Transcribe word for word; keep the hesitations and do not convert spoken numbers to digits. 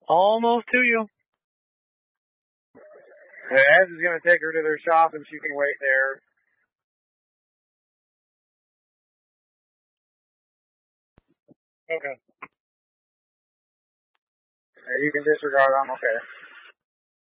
Almost to you. Ez is going to take her to their shop and she can wait there. Okay. You can disregard. I'm okay.